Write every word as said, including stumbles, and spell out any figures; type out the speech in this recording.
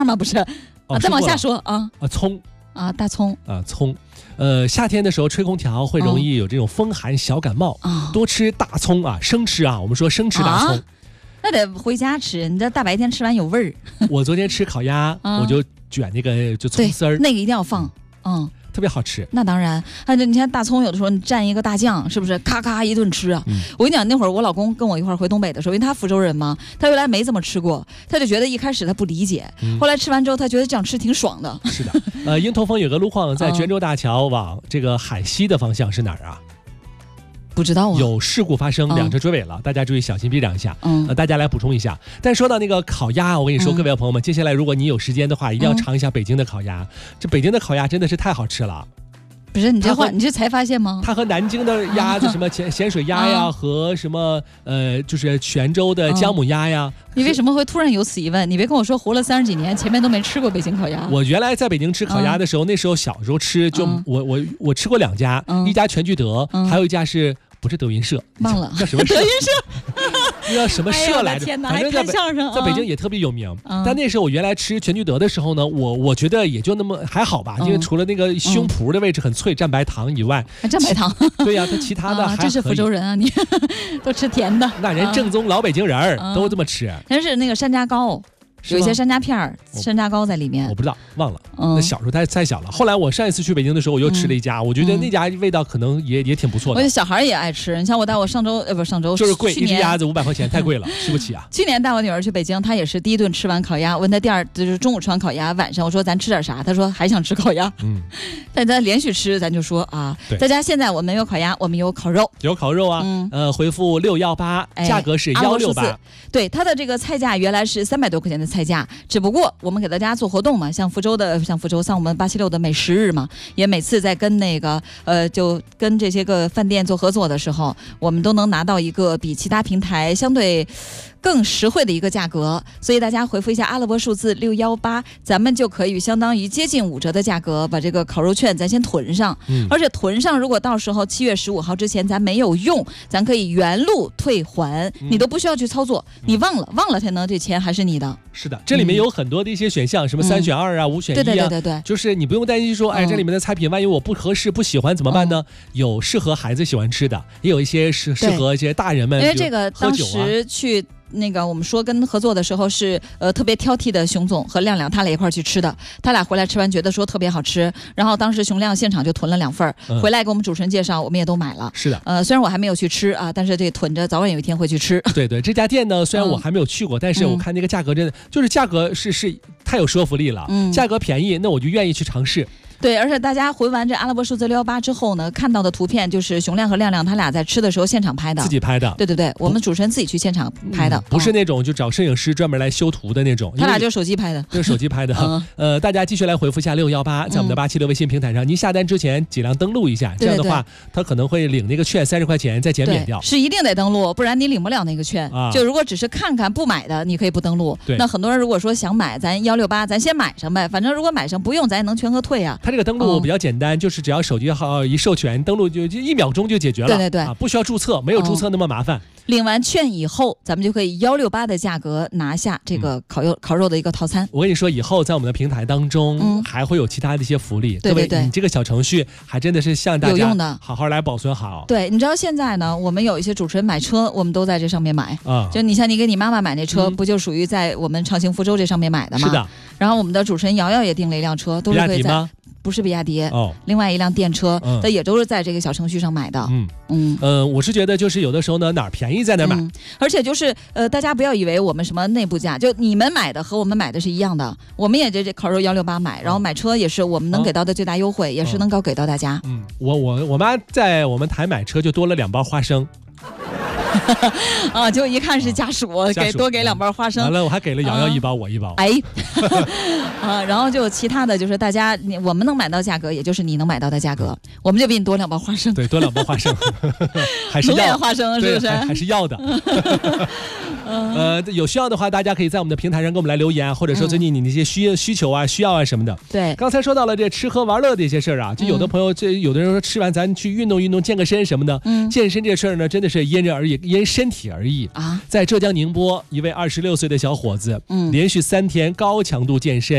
吗？不是、 哦、 啊，再往下说啊啊，葱啊，大葱啊，葱。呃，夏天的时候吹空调会容易有这种风寒小感冒， 啊、 多吃大葱啊，生吃啊，我们说生吃大葱。啊那得回家吃，你这大白天吃完有味儿。 我昨天吃烤鸭， 啊、 我就卷那个就葱丝儿， 那个一定要放，嗯， 特别好吃。 那当然，还有你看大葱，有的时候你蘸一个大酱，是不是咔咔一顿吃啊？ 嗯、 我跟你讲，那会儿我老公跟我一块儿回东北的时候，因为他福州人嘛，他原来没怎么吃过，他就觉得一开始他不理解，嗯、后来吃完之后，他觉得这样吃挺爽的。 是的，呃，鹰头峰有个路况在泉州大桥往这个海西的方向是哪儿啊？ 不知道啊， 有事故发生， 嗯、 两车追尾了，大家注意小心避让一下。 嗯、 呃，大家来补充一下。但说到那个烤鸭，我跟你说，嗯、各位朋友们，接下来如果你有时间的话，一定要尝一下北京的烤鸭。嗯、这北京的烤鸭真的是太好吃了。 不是你这话，你这才发现吗？ 它和南京的鸭子，什么咸咸水鸭呀， 啊、 和什么呃，就是泉州的姜母鸭呀。 嗯、你为什么会突然有此疑问？你别跟我说活了三十几年，前面都没吃过北京烤鸭。 我原来在北京吃烤鸭的时候，嗯、那时候小时候吃，就、嗯、我我我吃过两家，嗯、一家全聚德，嗯、还有一家是。不是德云社， 忘了叫什么社？ 德云社， 叫什么社来着？ 哎、 反正在北在北京也特别有名。嗯、但那时候我原来吃全聚德的时候呢，我我觉得也就那么还好吧，嗯、因为除了那个胸脯的位置很脆，蘸白糖以外， 还蘸白糖。 对呀、啊，它其他的还可以。 这是福州人啊，你都吃甜的。 那人正宗老北京人儿、嗯、都这么吃。 但是那个山楂糕。有一些山楂片儿、山楂糕在里面， 我不知道，忘了。嗯、那小时候太太小了。后来我上一次去北京的时候，我又吃了一家，嗯、我觉得那家味道可能也也挺不错的。 我觉得小孩也爱吃。你像我带我上周呃不是上周， 就是贵，一只鸭子五百块钱，太贵了，吃不起啊。 去年带我女儿去北京，她也是第一顿吃完烤鸭，问她第二就是中午吃完烤鸭，晚上我说咱吃点啥，她说还想吃烤鸭。嗯，但咱连续吃，咱就说啊，在家现在我们有烤鸭，我们有烤肉， 有烤肉啊。嗯、呃，回复六幺八，价格是幺六八。 对，它的这个菜价原来是三百多块钱的菜价，只不过。不过我们给大家做活动嘛，像福州的，像福州，像我们八七六的美食日嘛，也每次在跟那个呃，就跟这些个饭店做合作的时候，我们都能拿到一个比其他平台相对更实惠的一个价格，所以大家回复一下阿拉伯数字六幺八，咱们就可以相当于接近五折的价格把这个烤肉券咱先囤上，嗯、而且囤上，如果到时候七月十五号之前咱没有用，咱可以原路退还，嗯、你都不需要去操作，嗯、你忘了忘了才能这钱还是你的。 是的，这里面有很多的一些选项，嗯、什么三选二啊，五、嗯、选一啊， 对对对对对， 就是你不用担心说，哎，这里面的菜品万一我不合适不喜欢怎么办呢？嗯、有适合孩子喜欢吃的，也有一些适适合一些大人们， 因为这个当时去。那个我们说跟合作的时候是呃特别挑剔的熊总和亮亮他俩一块去吃的，他俩回来吃完觉得说特别好吃，然后当时熊亮现场就囤了两份，嗯、回来给我们主持人介绍，我们也都买了。 是的， 呃，虽然我还没有去吃啊，但是这囤着，早晚有一天会去吃。 对对，这家店呢，虽然我还没有去过，嗯、但是我看那个价格真的、嗯、就是价格是是太有说服力了，嗯、价格便宜，那我就愿意去尝试。 对，而且大家回完这阿拉伯数字六幺八之后呢，看到的图片就是熊亮和亮亮他俩在吃的时候现场拍的， 自己拍的。 对对对，我们主持人自己去现场拍的， 嗯、不是那种就找摄影师专门来修图的那种。 他俩就是手机拍的， 就是手机拍的。嗯、呃，大家继续来回复一下六幺八，在我们的八七六微信平台上，嗯、您下单之前尽量登录一下，这样的话，他可能会领那个券三十块钱再减免掉。 是一定得登录，不然你领不了那个券。啊、就如果只是看看不买的，你可以不登录。 对， 那很多人如果说想买，咱幺六八，咱先买上呗，反正如果买上不用，咱也能全额退啊。 他这个登录比较简单。简单，就是只要手机号一授权登录就就一秒钟就解决了。 对对对， 啊，不需要注册，没有注册那么麻烦。 哦、领完券以后，咱们就可以幺六八的价格拿下这个烤肉、嗯、烤肉的一个套餐。 我跟你说，以后在我们的平台当中，嗯、还会有其他的一些福利。 对对对， 你这个小程序还真的是向大家有用的， 好好来保存好。 对，你知道现在呢，我们有一些主持人买车，我们都在这上面买啊。就你像你给你妈妈买那车，嗯、不就属于在我们畅行福州这上面买的吗？ 是的。 然后我们的主持人瑶瑶也订了一辆车，都是可以在。不是比亚迪哦，另外一辆电车，它、嗯、也都是在这个小程序上买的。 嗯嗯呃，我是觉得就是有的时候呢，哪儿便宜在哪儿买、嗯， 而且就是呃，大家不要以为我们什么内部价，就你们买的和我们买的是一样的，我们也这这烤肉幺六八买，然后买车也是我们能给到的最大优惠，哦、也是能够给到大家。 嗯，我我我妈在我们台买车就多了两包花生。 啊，就一看是家属，啊、给多给两包花生。 完了，我还给了瑶瑶一包，啊、我一包。 哎，啊，然后就其他的就是大家，你我们能买到价格，也就是你能买到的价格，我们就比你多两包花生。 对，多两包花生，还是要花生，是不是？ 还, 还是要的。呃，有需要的话，大家可以在我们的平台上给我们来留言，或者说最近你那些需需求啊、需要啊什么的。 对， 刚才说到了这吃喝玩乐的一些事儿啊，就有的朋友，这有的人说吃完咱去运动运动、健个身什么的。嗯，健身这事儿呢，真的是因人而异，因身体而异啊。在浙江宁波，一位二十六岁的小伙子，嗯，连续三天高强度健身。